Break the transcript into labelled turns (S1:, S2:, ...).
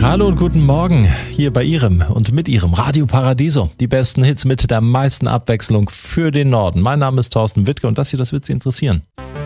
S1: Hallo und guten Morgen hier bei Ihrem und mit Ihrem Radio Paradiso. Die besten Hits mit der meisten Abwechslung für den Norden. Mein Name ist Thorsten Wittke und das hier, das wird Sie interessieren.